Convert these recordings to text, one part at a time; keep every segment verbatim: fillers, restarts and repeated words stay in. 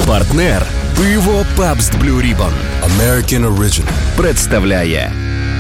Партнер пиво Pabst Blue Ribbon American Original представляє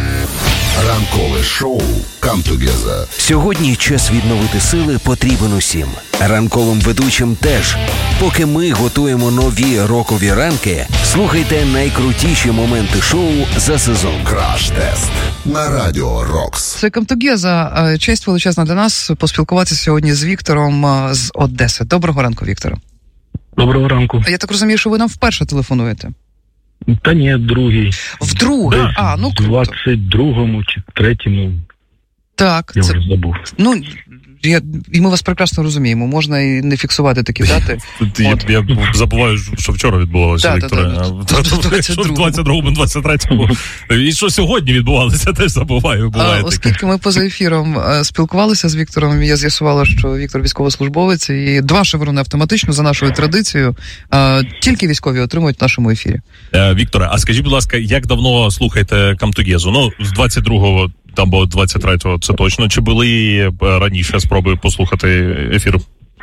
ранкове шоу Come Together. Сьогодні час відновити сили потрібен усім. Ранковим ведучим теж. Поки ми готуємо нові рокові ранки, слухайте найкрутіші моменти шоу за сезон. Краш-тест на Радіо Рокс. Це Come Together. Честь величезна для нас поспілкуватися сьогодні з Віктором з Одеси. Доброго ранку, Вікторе. Доброго ранку. Я так розумію, що ви нам вперше телефонуєте? Та ні, другий. Вдруге? Да, а, ну круто. двадцять другому чи третьому. Так. Я це... вже забув. Ну, я... і ми вас прекрасно розуміємо. Можна і не фіксувати такі дати. Я, я забуваю, що вчора відбувалося, Вікторе. В двадцять другому, двадцять третьому. І що сьогодні відбувалося, теж забуваю. А, оскільки ми поза ефіром спілкувалися з Віктором, я з'ясувала, що Віктор військовослужбовець, і два шеврони автоматично, за нашою традицією, тільки військові отримують в нашому ефірі. Вікторе, а скажіть, будь ласка, як давно слухаєте Come Together? Ну, з двадцять другого там було двадцять третього, це точно. Чи були раніше спроби послухати ефір?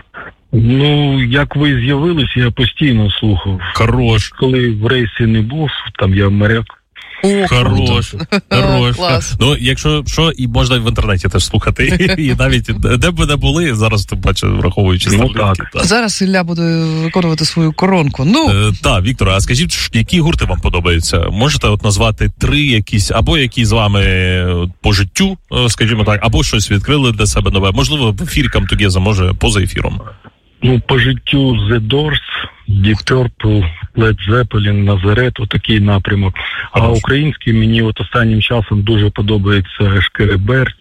Ну, як ви з'явилися, я постійно слухав. Хорош. Коли в рейсі не був, там я моряк. О, хорош, хорош. Клас. Ну, якщо що, і можна в інтернеті теж слухати. І навіть де б не були, зараз ти бачиш, враховуючи ну, так. так. Зараз Ілля буде виконувати свою коронку. Ну, е, так, Вікторе, а скажіть, які гурти вам подобаються? Можете от назвати три якісь, або які з вами по життю, скажімо так, або щось відкрили для себе нове. Можливо, в ефірі Come Together, може, поза ефіром. Ну, по життю The Doors, Deep Purple, Led Zeppelin, Назарет, отакий напрямок. А Хорошо. український мені от останнім часом дуже подобається Шкереберть.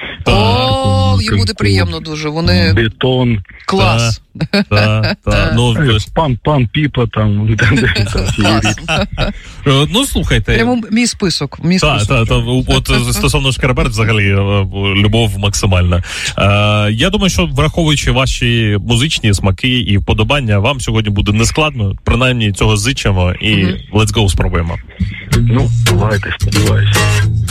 О, їм буде приємно дуже. Вони Бетон. клас. Так, так. Ну, пан, пан Піпа там. ну, слухайте. Прямо мій список. Мій Так, список. так, от стосовно Шкереберть, взагалі, любов максимальна. Е, я думаю, що враховуючи ваші музичні смаки і вподобання, вам сьогодні буде нескладно, принаймні цього зичимо і mm-hmm. let's go спробуємо. Ну, давайте, сподіваюся.